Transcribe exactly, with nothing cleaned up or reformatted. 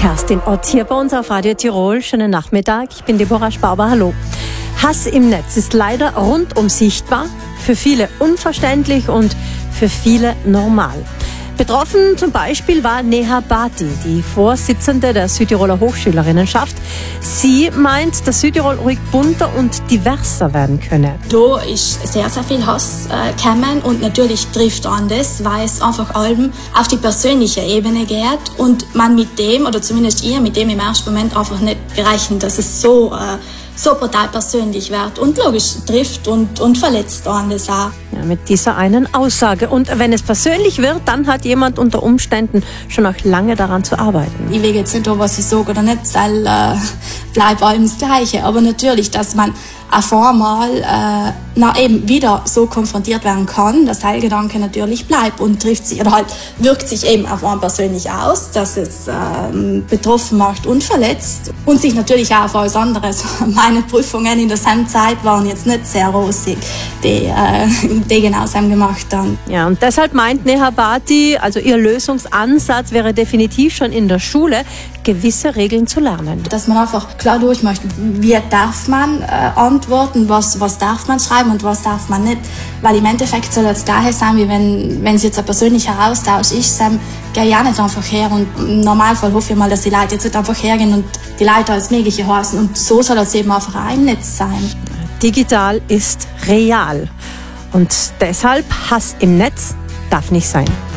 Kerstin Ott hier bei uns auf Radio Tirol. Schönen Nachmittag. Ich bin Deborah Spauber. Hallo. Hass im Netz ist leider rundum sichtbar, für viele unverständlich und für viele normal. Betroffen zum Beispiel war Neha Bhatti, die Vorsitzende der Südtiroler Hochschülerinnenschaft. Sie meint, dass Südtirol ruhig bunter und diverser werden könne. Da ist sehr, sehr viel Hass äh, gekommen und natürlich trifft an das, weil es einfach allem auf die persönliche Ebene geht und man mit dem, oder zumindest ihr, mit dem im ersten Moment einfach nicht gerechnet, dass es so äh, so brutal persönlich wird und logisch trifft und, und verletzt an das auch. Ja, mit dieser einen Aussage. Und wenn es persönlich wird, dann hat jemand unter Umständen schon noch lange daran zu arbeiten. Ich will jetzt nicht, was ich sage oder nicht, weil äh, bleibt allem das Gleiche. Aber natürlich, dass man auf einmal äh, na, eben wieder so konfrontiert werden kann, dass Teilgedanke natürlich bleibt und trifft sich oder halt wirkt sich eben auf einen persönlich aus, dass es äh, betroffen macht und verletzt und sich natürlich auch auf alles anderes. Meine Prüfungen in der Zeit waren jetzt nicht sehr rosig, die, äh, die genau so gemacht haben. Ja, und deshalb meint Neha Bhatti, also ihr Lösungsansatz wäre definitiv schon in der Schule, gewisse Regeln zu lernen. Dass man einfach klar durch möchte, wie darf man äh, antworten, was, was darf man schreiben und was darf man nicht. Weil im Endeffekt soll das Gleiche sein, wie wenn, wenn es jetzt ein persönlicher Austausch ist, dann gehe ich auch nicht einfach her. Und im Normalfall hoffe ich mal, dass die Leute jetzt nicht einfach hergehen und die Leute als Mögliche heißen. Und so soll das eben einfach auch im Netz sein. Digital ist real. Und deshalb Hass im Netz darf nicht sein.